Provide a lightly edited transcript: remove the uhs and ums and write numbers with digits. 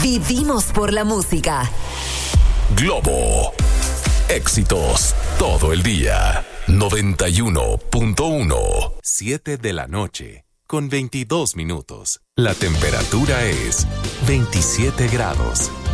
Vivimos por la música. Globo. Éxitos todo el día. 91.1. 7 de la noche, con 22 minutos. La temperatura es 27 grados.